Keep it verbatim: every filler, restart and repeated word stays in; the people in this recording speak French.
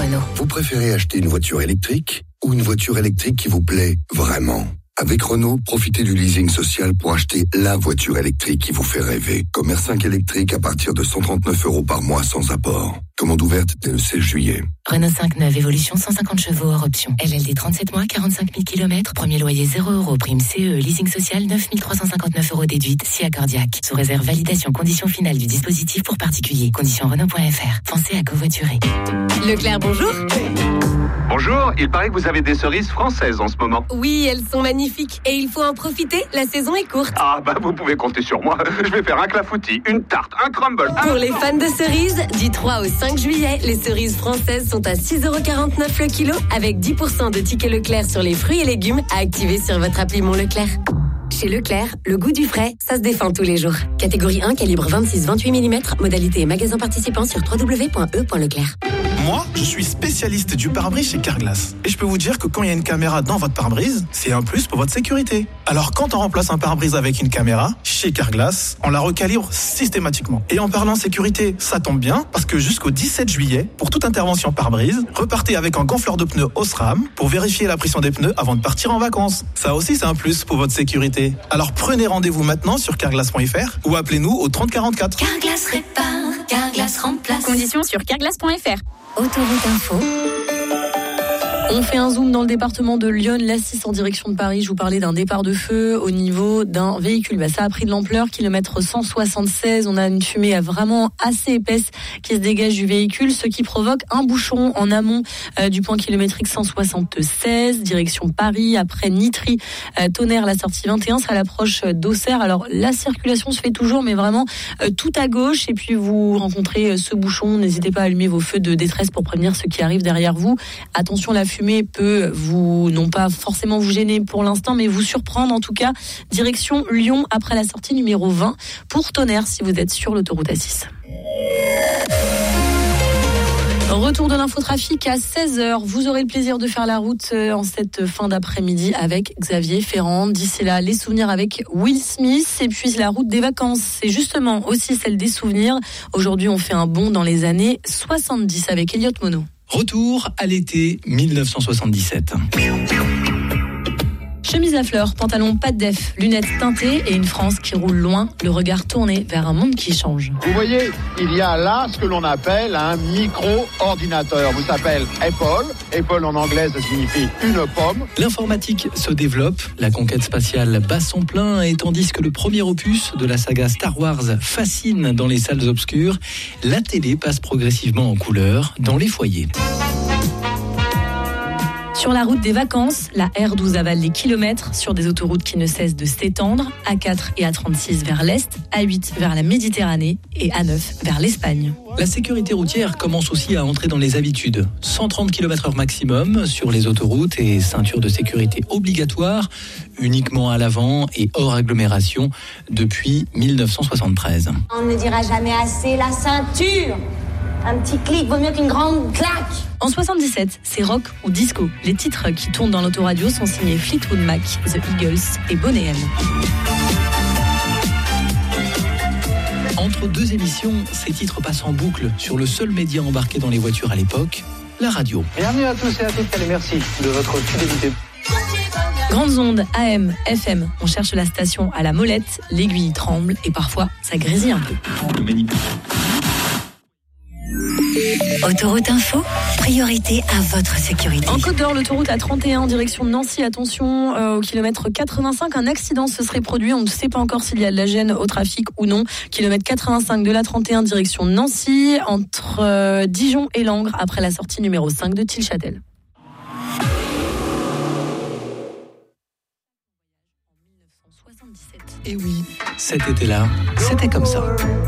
Renault. Vous préférez acheter une voiture électrique ou une voiture électrique qui vous plaît vraiment ? Avec Renault, profitez du leasing social pour acheter la voiture électrique qui vous fait rêver. Comme R cinq électrique à partir de cent trente-neuf euros par mois sans apport. Commande ouverte dès le seize juillet. Renault cinq neuf, évolution cent cinquante chevaux hors option. L L D trente-sept mois, quarante-cinq mille kilomètres. Premier loyer zéro euros. Prime C E, leasing social neuf mille trois cent cinquante-neuf euros déduite. Si accordiaque. Sous réserve validation conditions finales du dispositif pour particuliers. Conditions Renault point F R. Pensez à covoiturer. Leclerc, bonjour. Bonjour, il paraît que vous avez des cerises françaises en ce moment. Oui, elles sont magnifiques et il faut en profiter, la saison est courte. Ah bah vous pouvez compter sur moi, je vais faire un clafoutis, une tarte, un crumble. Pour les fans de cerises, du trois au cinq juillet, les cerises françaises sont à six euros quarante-neuf le kilo avec dix pour cent de tickets Leclerc sur les fruits et légumes à activer sur votre appli Mon Leclerc. Chez Leclerc, le goût du frais, ça se défend tous les jours. Catégorie un, calibre vingt-six à vingt-huit millimètres, modalité et magasin participant sur w w w point e point leclerc. Moi, je suis spécialiste du pare-brise chez Carglass. Et je peux vous dire que quand il y a une caméra dans votre pare-brise, c'est un plus pour votre sécurité. Alors quand on remplace un pare-brise avec une caméra, chez Carglass, on la recalibre systématiquement. Et en parlant sécurité, ça tombe bien, parce que jusqu'au dix-sept juillet, pour toute intervention pare-brise, repartez avec un gonfleur de pneus Osram pour vérifier la pression des pneus avant de partir en vacances. Ça aussi, c'est un plus pour votre sécurité. Alors prenez rendez-vous maintenant sur carglass point f r ou appelez-nous au trente quarante-quatre. Carglass répare, Carglass remplace. Conditions sur carglass point f r. Autoroute Info. On fait un zoom dans le département de Lyon, l'A six en direction de Paris. Je vous parlais d'un départ de feu au niveau d'un véhicule. Bah, ça a pris de l'ampleur, kilomètre cent soixante-seize. On a une fumée vraiment assez épaisse qui se dégage du véhicule, ce qui provoque un bouchon en amont euh, du point kilométrique cent soixante-seize, direction Paris. Après Nitry, euh, Tonnerre, la sortie vingt et un, c'est à l'approche d'Auxerre. Alors la circulation se fait toujours, mais vraiment euh, tout à gauche. Et puis vous rencontrez euh, ce bouchon. N'hésitez pas à allumer vos feux de détresse pour prévenir ceux qui arrivent derrière vous. Attention, la fumée peut vous, non pas forcément vous gêner pour l'instant, mais vous surprendre en tout cas. Direction Lyon après la sortie numéro vingt pour Tonnerre si vous êtes sur l'autoroute A six. Retour de l'infotrafic à seize heures. Vous aurez le plaisir de faire la route en cette fin d'après-midi avec Xavier Ferrand. D'ici là, les souvenirs avec Will Smith. Et puis la route des vacances, c'est justement aussi celle des souvenirs. Aujourd'hui, on fait un bond dans les années soixante-dix avec Elliot Mono. Retour à l'été dix-neuf cent soixante-dix-sept. Chemise à fleurs, pantalon pas de def, lunettes teintées et une France qui roule loin, le regard tourné vers un monde qui change. Vous voyez, il y a là ce que l'on appelle un micro-ordinateur. Vous s'appelle Apple. Apple en anglais, ça signifie une pomme. L'informatique se développe, la conquête spatiale bat son plein et tandis que le premier opus de la saga Star Wars fascine dans les salles obscures, la télé passe progressivement en couleur dans les foyers. Sur la route des vacances, la R douze avale des kilomètres sur des autoroutes qui ne cessent de s'étendre, A quatre et A trente-six vers l'Est, A huit vers la Méditerranée et A neuf vers l'Espagne. La sécurité routière commence aussi à entrer dans les habitudes. cent trente kilomètres heure maximum sur les autoroutes et ceinture de sécurité obligatoire, uniquement à l'avant et hors agglomération depuis dix-neuf cent soixante-treize. On ne dira jamais assez la ceinture. Un petit clic vaut mieux qu'une grande claque. En soixante-dix-sept, c'est rock ou disco. Les titres qui tournent dans l'autoradio sont signés Fleetwood Mac, The Eagles et Boney M. Entre deux émissions, ces titres passent en boucle sur le seul média embarqué dans les voitures à l'époque, la radio. Bienvenue à tous et à toutes et merci de votre fidélité. Grandes ondes, A M, F M, on cherche la station à la molette, l'aiguille tremble et parfois ça grésille un peu. Autoroute Info, priorité à votre sécurité. En Côte d'Or, l'autoroute A trente et un, direction de Nancy. Attention, euh, au kilomètre quatre-vingt-cinq, un accident se serait produit. On ne sait pas encore s'il y a de la gêne au trafic ou non. Kilomètre quatre-vingt-cinq de l'A trente et un, direction de Nancy, entre euh, Dijon et Langres, après la sortie numéro cinq de Tilchâtel. Et oui, cet été-là, c'était comme ça.